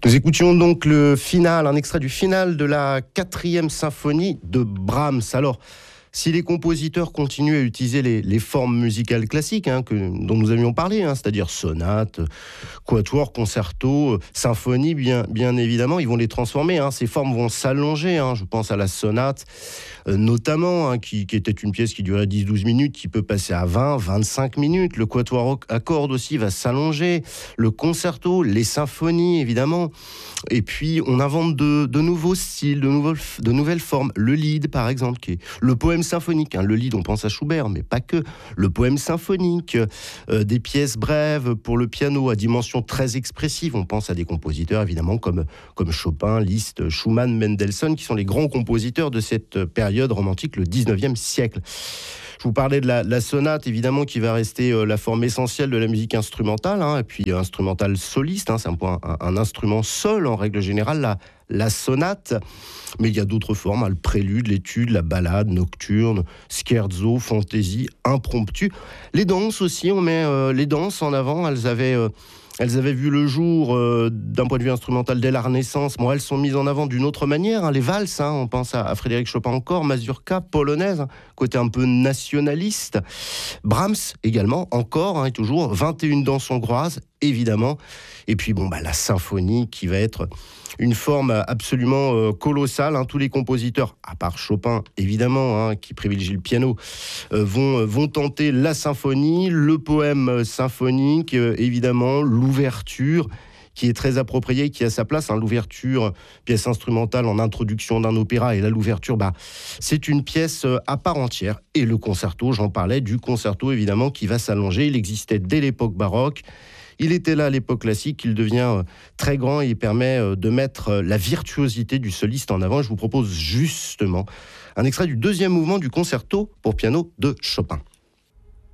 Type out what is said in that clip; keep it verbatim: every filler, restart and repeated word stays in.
Nous écoutions donc le final, un extrait du final de la quatrième symphonie de Brahms. Alors, si les compositeurs continuent à utiliser les, les formes musicales classiques hein, que, dont nous avions parlé, hein, c'est-à-dire sonate, quatuor, concerto, symphonie, bien, bien évidemment, ils vont les transformer. Hein, ces formes vont s'allonger. Hein, je pense à la sonate, euh, notamment, hein, qui, qui était une pièce qui durait dix à douze minutes, qui peut passer à vingt à vingt-cinq minutes. Le quatuor à cordes aussi va s'allonger. Le concerto, les symphonies, évidemment. Et puis, on invente de, de nouveaux styles, de, nouveaux, de nouvelles formes. Le lied, par exemple, qui est le poème symphonique. Hein. Le lied, on pense à Schubert, mais pas que. Le poème symphonique, euh, des pièces brèves pour le piano à dimension très expressive. On pense à des compositeurs, évidemment, comme, comme Chopin, Liszt, Schumann, Mendelssohn, qui sont les grands compositeurs de cette période romantique, le dix-neuvième siècle. Je vous parlais de la, la sonate, évidemment, qui va rester euh, la forme essentielle de la musique instrumentale, hein, et puis euh, instrumentale soliste, hein, c'est un, point, un, un instrument seul, en règle générale, la, la sonate. Mais il y a d'autres formes, hein, le prélude, l'étude, la ballade, nocturne, scherzo, fantaisie, impromptu. Les danses aussi, on met euh, les danses en avant, elles avaient... Euh, Elles avaient vu le jour euh, d'un point de vue instrumental dès la Renaissance. Bon, elles sont mises en avant d'une autre manière. Hein. Les valses, hein, on pense à, à Frédéric Chopin encore, mazurka, polonaise, hein, côté un peu nationaliste. Brahms également, encore hein, et toujours, vingt et une danses hongroises, évidemment. Et puis, bon, bah, la symphonie qui va être une forme absolument euh, colossale. Hein. Tous les compositeurs, à part Chopin, évidemment, hein, qui privilégie le piano, euh, vont, euh, vont tenter la symphonie, le poème symphonique, euh, évidemment, l'ouverture, qui est très appropriée, qui a sa place. Hein. L'ouverture, pièce instrumentale en introduction d'un opéra, et là, l'ouverture, bah, c'est une pièce euh, à part entière. Et le concerto, j'en parlais, du concerto, évidemment, qui va s'allonger. Il existait dès l'époque baroque. Il était là à l'époque classique, il devient très grand et il permet de mettre la virtuosité du soliste en avant. Je vous propose justement un extrait du deuxième mouvement du concerto pour piano de Chopin.